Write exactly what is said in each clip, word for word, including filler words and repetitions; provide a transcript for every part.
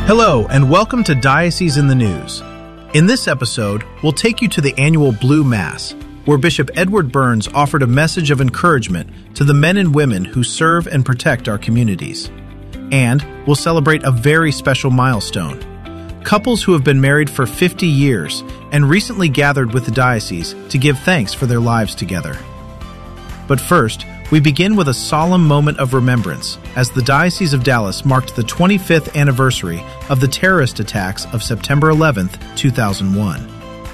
Hello, and welcome to Diocese in the News. In this episode, we'll take you to the annual Blue Mass, where Bishop Edward Burns offered a message of encouragement to the men and women who serve and protect our communities. And we'll celebrate a very special milestone. Couples who have been married for fifty years and recently gathered with the diocese to give thanks for their lives together. But first, we begin with a solemn moment of remembrance as the Diocese of Dallas marked the twenty-fifth anniversary of the terrorist attacks of September eleventh, two thousand one.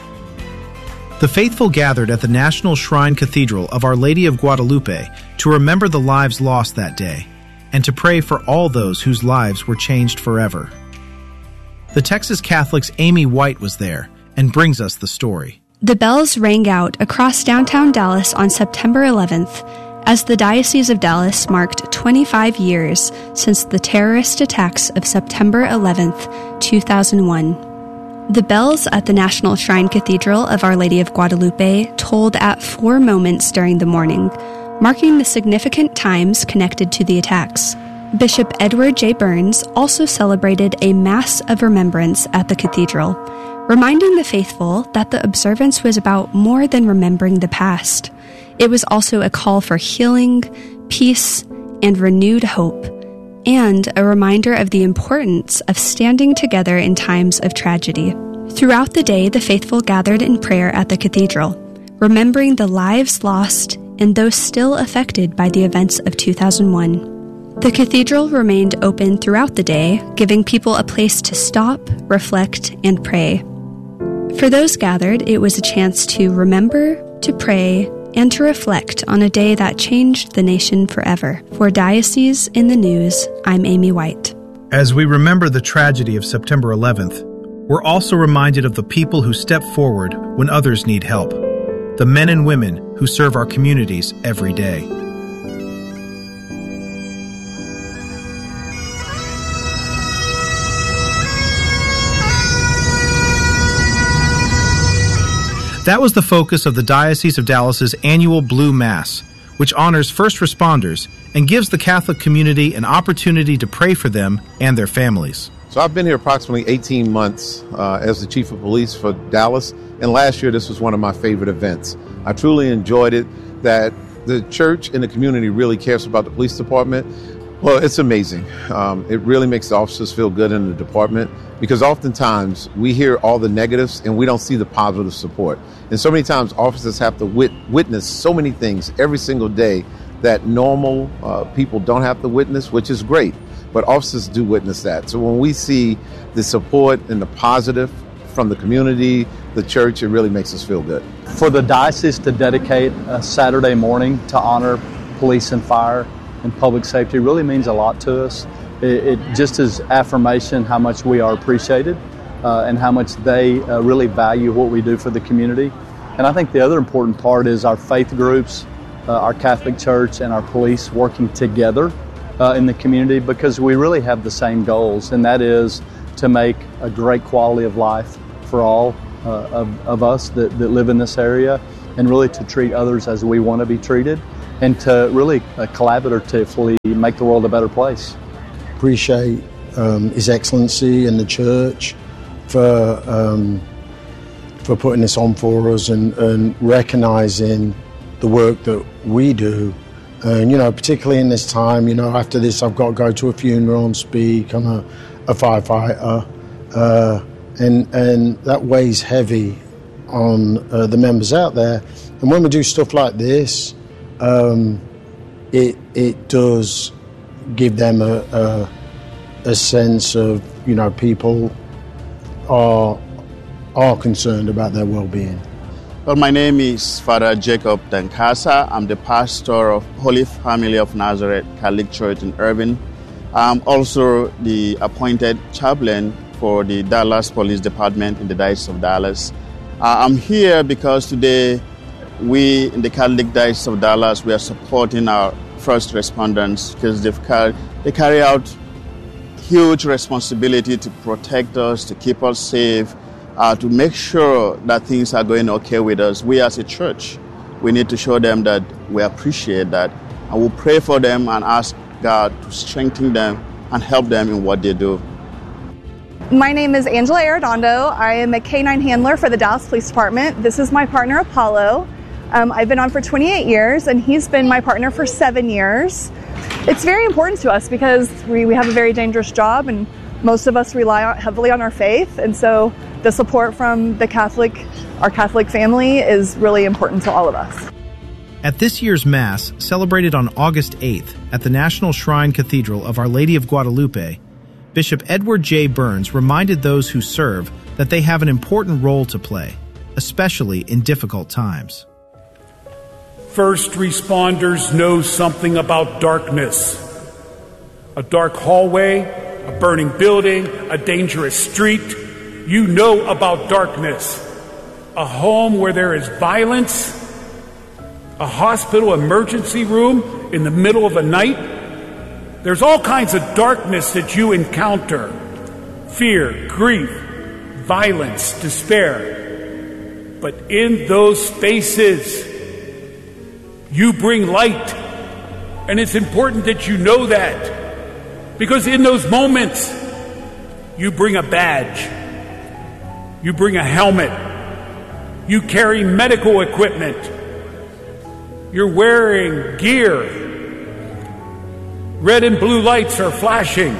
The faithful gathered at the National Shrine Cathedral of Our Lady of Guadalupe to remember the lives lost that day and to pray for all those whose lives were changed forever. The Texas Catholic's Amy White was there and brings us the story. The bells rang out across downtown Dallas on September eleventh as the Diocese of Dallas marked twenty-five years since the terrorist attacks of September eleventh, two thousand one. The bells at the National Shrine Cathedral of Our Lady of Guadalupe tolled at four moments during the morning, marking the significant times connected to the attacks. Bishop Edward J. Burns also celebrated a Mass of Remembrance at the cathedral, reminding the faithful that the observance was about more than remembering the past. It was also a call for healing, peace, and renewed hope, and a reminder of the importance of standing together in times of tragedy. Throughout the day, the faithful gathered in prayer at the cathedral, remembering the lives lost and those still affected by the events of two thousand one. The cathedral remained open throughout the day, giving people a place to stop, reflect, and pray. For those gathered, it was a chance to remember, to pray, and to reflect on a day that changed the nation forever. For Diocese in the News, I'm Amy White. As we remember the tragedy of September eleventh, we're also reminded of the people who step forward when others need help, the men and women who serve our communities every day. That was the focus of the Diocese of Dallas's annual Blue Mass, which honors first responders and gives the Catholic community an opportunity to pray for them and their families. So I've been here approximately eighteen months uh, as the Chief of Police for Dallas, and last year this was one of my favorite events. I truly enjoyed it, that the church and the community really cares about the police department. Well, it's amazing. Um, it really makes the officers feel good in the department, because oftentimes we hear all the negatives and we don't see the positive support. And so many times officers have to wit- witness so many things every single day that normal uh, people don't have to witness, which is great. But officers do witness that. So when we see the support and the positive from the community, the church, it really makes us feel good. For the diocese to dedicate a Saturday morning to honor police and fire and public safety really means a lot to us. It, it just is affirmation how much we are appreciated uh, and how much they uh, really value what we do for the community. And I think the other important part is our faith groups, uh, our Catholic Church, and our police working together uh, in the community, because we really have the same goals, and that is to make a great quality of life for all uh, of, of us that, that live in this area, and really to treat others as we want to be treated, and to really uh, collaboratively make the world a better place. Appreciate um, His Excellency and the Church for um, for putting this on for us and, and recognising the work that we do. And, you know, particularly in this time, you know, after this I've got to go to a funeral and speak. I'm a, a firefighter. Uh, and, and that weighs heavy on uh, the members out there. And when we do stuff like this, um, it it does give them a, a a sense of, you know, people are are concerned about their well-being. Well, my name is Father Jacob Dankasa. I'm the pastor of Holy Family of Nazareth Catholic Church in Irving. I'm also the appointed chaplain for the Dallas Police Department in the Diocese of Dallas. Uh, I'm here because today we in the Catholic Diocese of Dallas, we are supporting our first responders, because they've car- they carry out huge responsibility to protect us, to keep us safe, uh, to make sure that things are going okay with us. We as a church, we need to show them that we appreciate that, and we'll pray for them and ask God to strengthen them and help them in what they do. My name is Angela Arredondo. I am a K nine handler for the Dallas Police Department. This is my partner, Apollo. Um, I've been on for twenty-eight years, and he's been my partner for seven years. It's very important to us because we, we have a very dangerous job, and most of us rely on, heavily on our faith, and so the support from the Catholic, our Catholic family is really important to all of us. At this year's Mass, celebrated on August eighth at the National Shrine Cathedral of Our Lady of Guadalupe, Bishop Edward J. Burns reminded those who serve that they have an important role to play, especially in difficult times. First responders know something about darkness. A dark hallway, a burning building, a dangerous street. You know about darkness. A home where there is violence, a hospital emergency room in the middle of the night. There's all kinds of darkness that you encounter. Fear, grief, violence, despair. But in those spaces, you bring light. And it's important that you know that. Because in those moments, you bring a badge. You bring a helmet. You carry medical equipment. You're wearing gear. Red and blue lights are flashing.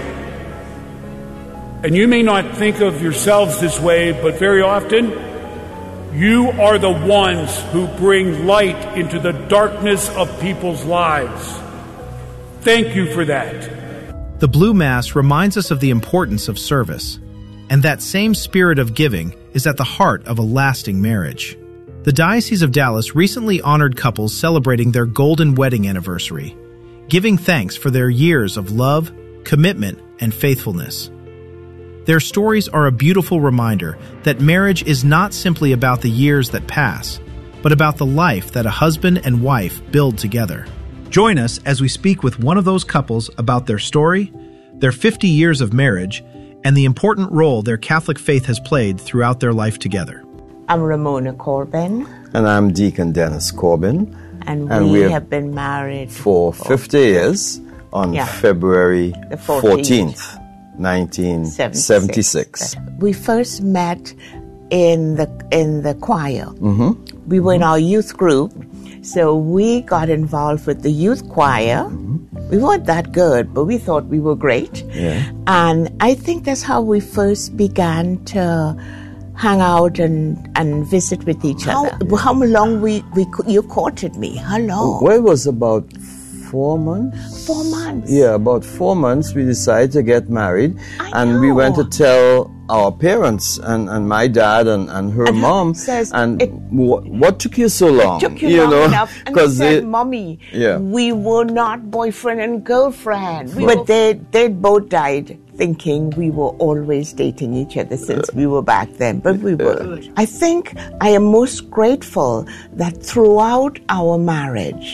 And you may not think of yourselves this way, but very often, you are the ones who bring light into the darkness of people's lives. Thank you for that. The Blue Mass reminds us of the importance of service, and that same spirit of giving is at the heart of a lasting marriage. The Diocese of Dallas recently honored couples celebrating their golden wedding anniversary, giving thanks for their years of love, commitment, and faithfulness. Their stories are a beautiful reminder that marriage is not simply about the years that pass, but about the life that a husband and wife build together. Join us as we speak with one of those couples about their story, their fifty years of marriage, and the important role their Catholic faith has played throughout their life together. I'm Ramona Corbin. And I'm Deacon Dennis Corbin. And, and we have been married for fifty years on yeah. February fourteenth, nineteen seventy-six. We first met in the in the choir. Mm-hmm. We were mm-hmm. in our youth group, so we got involved with the youth choir. Mm-hmm. We weren't that good, but we thought we were great. Yeah. And I think that's how we first began to hang out and, and visit with each how, other. How long we, we you courted me? How long? Well, it was about four months. Four months? Yeah, about four months we decided to get married. I and know. we went to tell our parents and, and my dad and, and her and mom. Says and it, what, what took you so long? It took you, you long know? enough. And they said, they, Mommy, yeah. we were not boyfriend and girlfriend. We but were... they, they both died thinking we were always dating each other since we were back then, but we were. I think I am most grateful that throughout our marriage,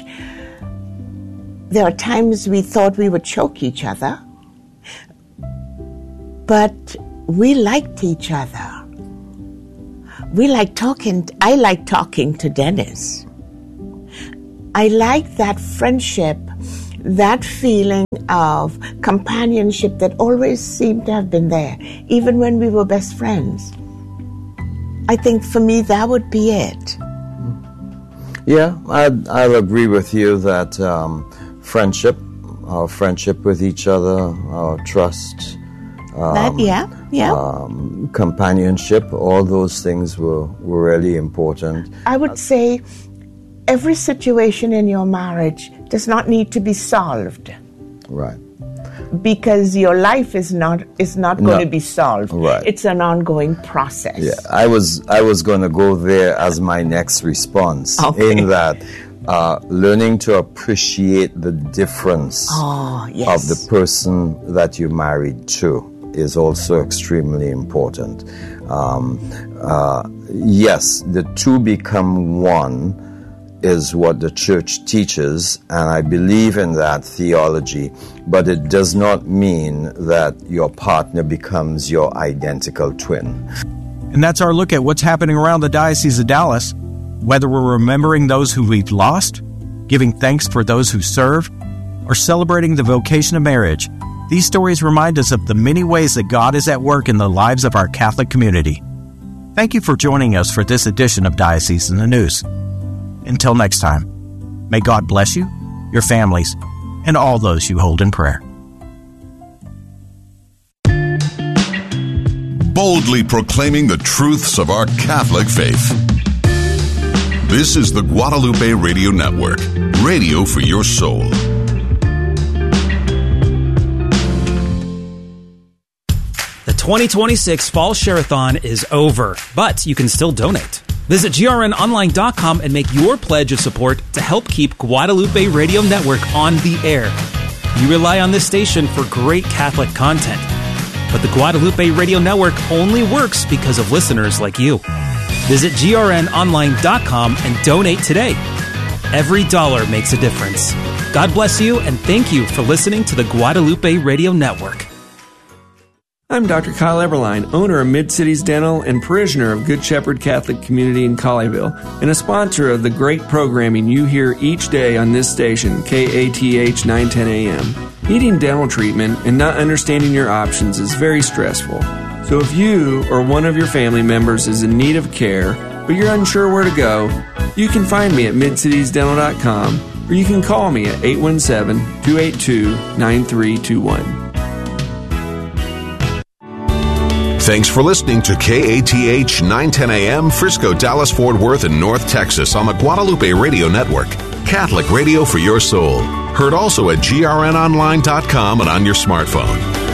there are times we thought we would choke each other, but we liked each other. We like talking, I like talking to Dennis. I like that friendship, that feeling of companionship that always seemed to have been there, even when we were best friends. I think for me that would be it. Yeah, I'd, I'll agree with you that um, friendship, our friendship with each other, our trust, um, that, yeah, yeah. Um, companionship, all those things were, were really important. I would say every situation in your marriage does not need to be solved. Right. Because your life is not is not going no. to be solved. Right. It's an ongoing process. Yeah, I was I was going to go there as my next response. Okay. In that, uh, learning to appreciate the difference oh, yes. of the person that you're married to is also extremely important. Um, uh, yes, the two become one is what the church teaches, and I believe in that theology, but it does not mean that your partner becomes your identical twin. And that's our look at what's happening around the Diocese of Dallas, whether we're remembering those who we've lost, giving thanks for those who serve, or celebrating the vocation of marriage. These stories remind us of the many ways that God is at work in the lives of our Catholic community. Thank you for joining us for this edition of Diocese in the News. Until next time, may God bless you, your families, and all those you hold in prayer. Boldly proclaiming the truths of our Catholic faith. This is the Guadalupe Radio Network, radio for your soul. The twenty twenty-six Fall Share-a-thon is over, but you can still donate. Visit G R N online dot com and make your pledge of support to help keep Guadalupe Radio Network on the air. You rely on this station for great Catholic content, but the Guadalupe Radio Network only works because of listeners like you. Visit G R N online dot com and donate today. Every dollar makes a difference. God bless you, and thank you for listening to the Guadalupe Radio Network. I'm Doctor Kyle Eberline, owner of Mid-Cities Dental and parishioner of Good Shepherd Catholic Community in Colleyville, and a sponsor of the great programming you hear each day on this station, K A T H nine ten A M. Needing dental treatment and not understanding your options is very stressful. So if you or one of your family members is in need of care, but you're unsure where to go, you can find me at mid cities dental dot com, or you can call me at eight one seven, two eight two, nine three two one. Thanks for listening to K A T H nine ten A M, Frisco, Dallas, Fort Worth, and North Texas on the Guadalupe Radio Network. Catholic radio for your soul. Heard also at G R N online dot com and on your smartphone.